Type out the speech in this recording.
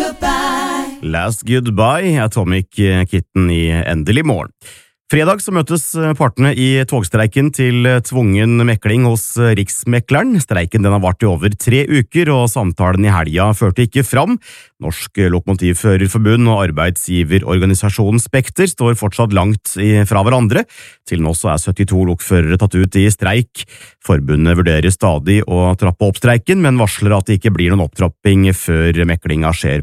Last Goodbye Atomic Kitten i Endelig morgen. Fredag så møtes partene i togstreiken til tvungen mekling hos Riksmekleren. Streiken den har vart i over 3 uker, og samtalen i helga førte ikke fram. Norsk Lokomotivførerforbund og arbeidsgiverorganisasjonen Spekter står fortsatt langt fra hverandre. Til nå så 72 lokførere tatt ut i streik. Forbundet vurderer stadig å trappe opp streiken, men varsler at det ikke blir noen opptrapping før meklinga skjer